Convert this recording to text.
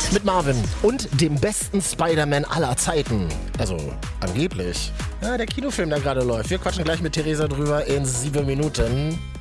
mit Marvin und dem besten Spider-Man aller Zeiten. Also, angeblich. Ja, der Kinofilm, der gerade läuft. Wir quatschen gleich mit Theresa drüber in 7 Minuten.